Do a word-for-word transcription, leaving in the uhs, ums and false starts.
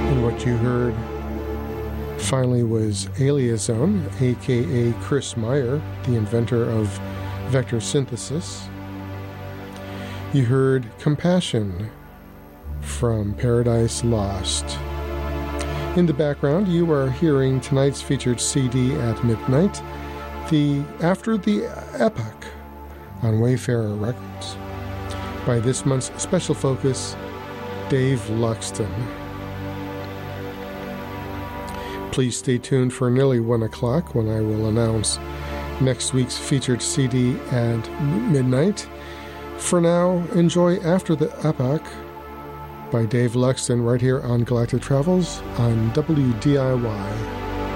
And what you heard finally was Aliazone, aka Chris Meyer, the inventor of vector synthesis. You heard Compassion from Paradise Lost. In the background, you are hearing tonight's featured C D at midnight, the After the Epoch on Wayfarer Records, by this month's special focus, Dave Luxton. Please stay tuned for nearly one o'clock when I will announce next week's featured C D at midnight. For now, enjoy After the Epoch by Dave Luxton right here on Galactic Travels on W D I Y.